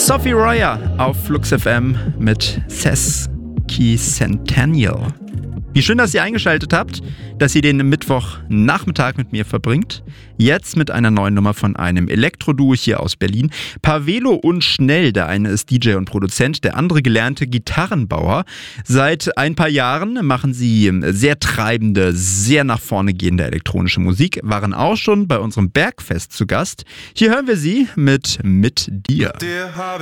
Sophie Royer auf Flux FM mit Sesquicentennial. Wie schön, dass ihr eingeschaltet habt, dass ihr den Mittwochnachmittag mit mir verbringt. Jetzt mit einer neuen Nummer von einem Elektro-Duo hier aus Berlin. Pavelo und Schnell, der eine ist DJ und Produzent, der andere gelernte Gitarrenbauer. Seit ein paar Jahren machen sie sehr treibende, sehr nach vorne gehende elektronische Musik, waren auch schon bei unserem Bergfest zu Gast. Hier hören wir sie mit dir.